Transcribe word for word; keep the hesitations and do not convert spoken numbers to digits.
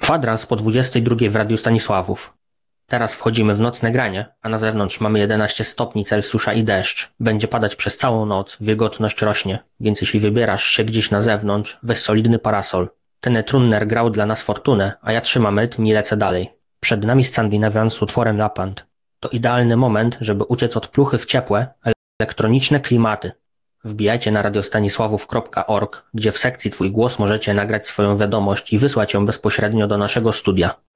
Kwadrans po dwudziestej drugiej w Radiu Stanisławów. Teraz wchodzimy w nocne granie, a na zewnątrz mamy jedenaście stopni Celsjusza i deszcz. Będzie padać przez całą noc, wilgotność rośnie, więc jeśli wybierasz się gdzieś na zewnątrz, weź solidny parasol. Ten Trunner grał dla nas fortunę, a ja trzymam rytm i lecę dalej. Przed nami Skandinawian z utworem Lapland. To idealny moment, żeby uciec od pluchy w ciepłe, elektroniczne klimaty. Wbijajcie na radiostanisławów kropka org, gdzie w sekcji Twój głos możecie nagrać swoją wiadomość i wysłać ją bezpośrednio do naszego studia.